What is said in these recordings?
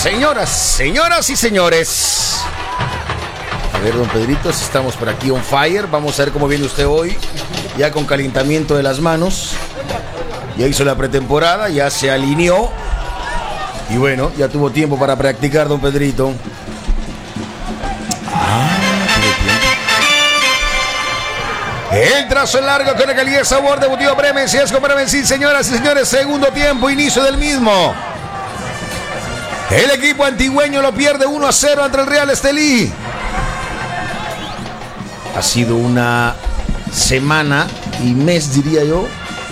Señoras y señores. A ver, don Pedrito, si estamos por aquí on fire. Vamos a ver cómo viene usted hoy. Ya con calentamiento de las manos. Ya hizo la pretemporada, ya se alineó. Y bueno, ya tuvo tiempo para practicar, don Pedrito. El trazo largo con la calidad de sabor de Butido Bremen. Si es con Bremen, sí, señoras y señores. Segundo tiempo, inicio del mismo. El equipo antigüeño lo pierde 1-0 ante el Real Estelí. Ha sido una semana y mes, diría yo,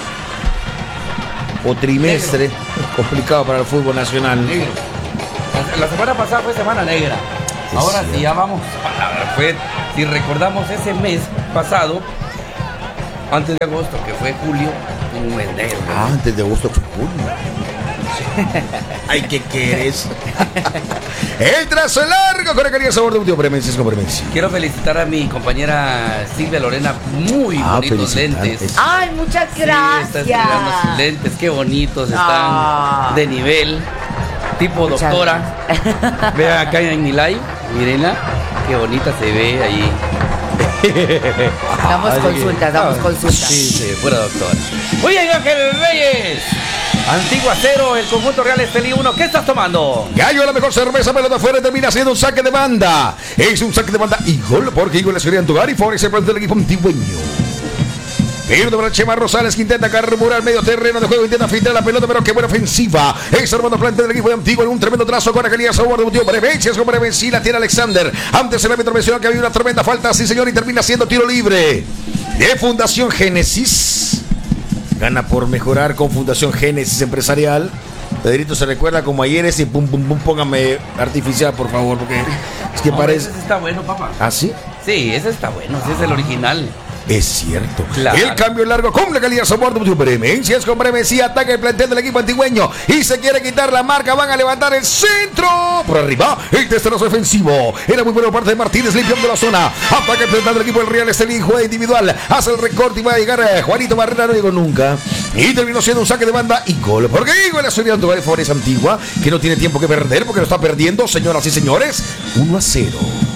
o trimestre complicado para el fútbol nacional. La semana pasada fue semana negra. Ahora sí, ya vamos. Si recordamos ese mes pasado, antes de agosto, que fue julio, un mes negro. Antes de agosto fue julio. Ay, ¿qué quieres? El trazo largo con la calidad de sabor de Butido Bremen. Quiero felicitar a mi compañera Silvia Lorena. Muy bonitos lentes. Ay, muchas gracias. Sí, está estrenando sus lentes. Qué bonitos están, de nivel. Tipo muchas doctora. Vea acá en mi live, Mirena, qué bonita se ve ahí. Damos consultas. Sí, fuera doctora. Muy bien, Ángel Reyes. Antigua 0, el conjunto Real Estelí 1. ¿Qué estás tomando? Gallo, la mejor cerveza, pelota afuera, termina siendo un saque de banda. Es un saque de banda y gol, porque Igor le sería en tu hogar y favorece el plan del equipo antigüeño. Pierde para Chema Rosales, que intenta carburar medio terreno de juego, intenta filtrar la pelota, pero qué buena ofensiva. Es Armando Plante del equipo de Antigua en un tremendo trazo con la calidad sabor de Butido Prevencias con Prevenci, la tiene Alexander. Antes el árbitro mencionó que había una tremenda falta, sí señor, y termina siendo tiro libre. De Fundación Génesis. Gana por mejorar con Fundación Génesis Empresarial. Pedrito se recuerda como ayer ese pum pum pum, póngame artificial por favor, porque es que parece. Ese está bueno, papá. ¿Ah, sí? Sí, ese está bueno, ese es el original. Es cierto. Claro. El cambio largo con la calidad sabor de Butido Bremen. Si es con Bremen, sí ataca el plantel del equipo antigüeño y se quiere quitar la marca. Van a levantar el centro por arriba. El testaroso defensivo. Era muy buena parte de Martínez limpiando la zona. Ataca el plantel del equipo del Real Estelí. Juega individual. Hace el recorte y va a llegar Juanito Barrera. No llegó nunca. Y terminó siendo un saque de banda y gol. Porque Igor le subió a favorece Antigua, que no tiene tiempo que perder porque lo está perdiendo, señoras y señores. 1-0.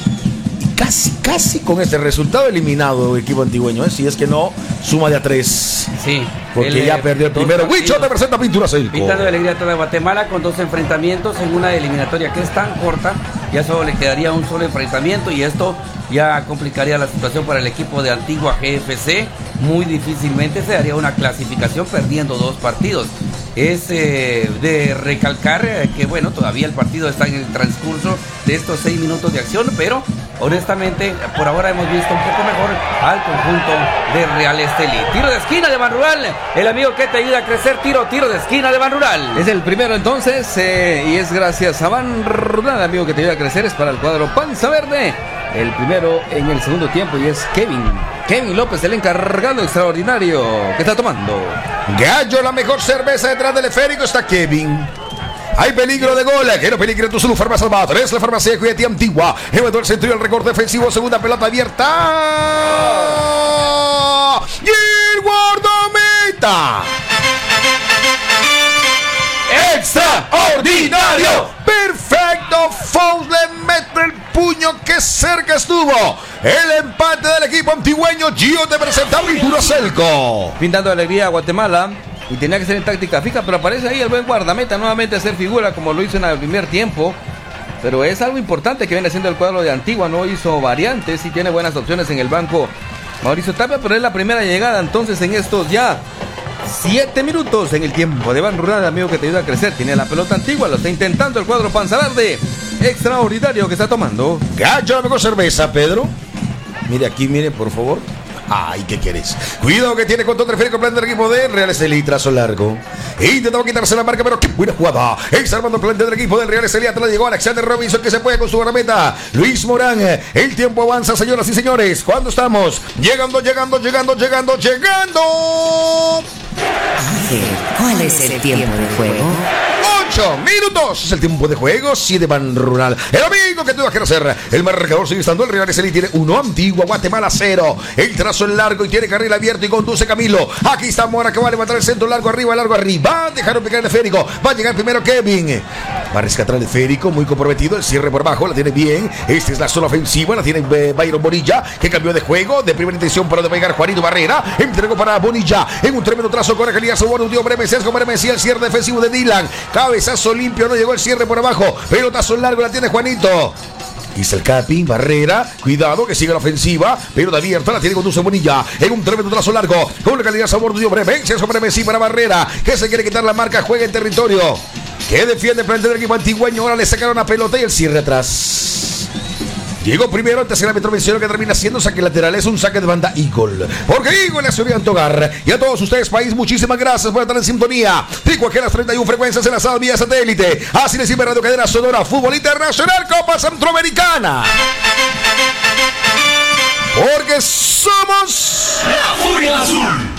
Casi con este resultado eliminado el equipo antigüeño, si es que no suma de a 3. Sí. Porque ya perdió el primero. Huicho te presenta Pintura Celco. Pintando de alegría toda Guatemala con 2 enfrentamientos en una eliminatoria que es tan corta. Ya solo le quedaría un solo enfrentamiento y esto ya complicaría la situación para el equipo de Antigua GFC. Muy difícilmente se daría una clasificación perdiendo 2 partidos. Es de recalcar que bueno, todavía el partido está en el transcurso de estos 6 minutos de acción, pero honestamente por ahora hemos visto un poco mejor al conjunto de Real Estelí. Tiro de esquina de Ban Rural, el amigo que te ayuda a crecer, tiro de esquina de Ban Rural. Es el primero entonces y es gracias a Ban Rural, amigo que te ayuda a crecer, es para el cuadro Panza Verde. El primero en el segundo tiempo y es Kevin López, el encargado extraordinario que está tomando. Gallo, la mejor cerveza detrás del esférico está Kevin. Hay peligro de gol, que no peligra tu salud, Farmacia Salvador. Es la farmacia de Cuidati Antigua. Evitó el centro y el recorte defensivo, segunda pelota abierta. Y el guardameta. ¡Extraordinario! ¡Perfecto! Fous le mete el puño, que cerca estuvo. El empate del equipo antigüeño. Gio te presenta Pintura Celco. Pintando alegría a Guatemala. Y tenía que ser en táctica fija, pero aparece ahí el buen guardameta nuevamente a hacer figura como lo hizo en el primer tiempo. Pero es algo importante que viene haciendo el cuadro de Antigua. No hizo variantes y tiene buenas opciones en el banco Mauricio Tapia, pero es la primera llegada entonces en estos ya 7 minutos en el tiempo de Ban Rural, amigo que te ayuda a crecer. Tiene la pelota Antigua, lo está intentando el cuadro Panza Verde. Extraordinario que está tomando. Gallo, la mejor cerveza, Pedro. Mire aquí, mire, por favor. Ay, ¿qué quieres? Cuidado que tiene control teleférico el plan del equipo de Real Estelí, trazo largo. Intentaba quitarse la marca, pero qué buena jugada. Es armando el plan del equipo del Real Estelí. Atrás llegó Alexander Robinson, que se puede con su guardameta. Luis Morán. El tiempo avanza, señoras y señores. ¿Cuándo estamos? Llegando. ¿Cuál es el tiempo de juego? 8 minutos es el tiempo de juego. 7 Ban Rural. El amigo que tuvo que hacer. El marcador sigue estando. El Real Estelí tiene 1, Antigua Guatemala 0. El trazo es largo y tiene carril abierto y conduce Camilo. Aquí está Mora, que va a levantar el centro largo arriba. Dejaron picar el esférico. Va a llegar primero Kevin. Va a rescatar el esférico, muy comprometido. El cierre por abajo, la tiene bien. Esta es la zona ofensiva, la tiene Byron Bonilla, que cambió de juego. De primera intención para de pegar Juanito Barrera. Entregó para Bonilla. En un tremendo trazo con Angelía Sobor. Un tío Bremesías con Bremesías. El cierre defensivo de Dylan. Cabezazo limpio, no llegó el cierre por abajo. Pelotazo largo, la tiene Juanito. Hizo el capi, Barrera, cuidado que sigue la ofensiva, pelota abierta, la tiene conduce Bonilla, en un tremendo trazo largo, con la calidad sabor de Brevencia sobre Messi para Barrera, que se quiere quitar la marca, juega en territorio, que defiende frente del equipo antigüeño, ahora le sacaron la pelota y el cierre atrás. Llegó primero, antes la metrovención que termina siendo saque lateral, es un saque de banda Eagle. Porque Eagle es Orián Togar. Y a todos ustedes, país, muchísimas gracias por estar en sintonía. De cualquiera 31 frecuencias enlazadas vía satélite. Así les sirve Radio Cadena Sonora, Fútbol Internacional, Copa Centroamericana. Porque somos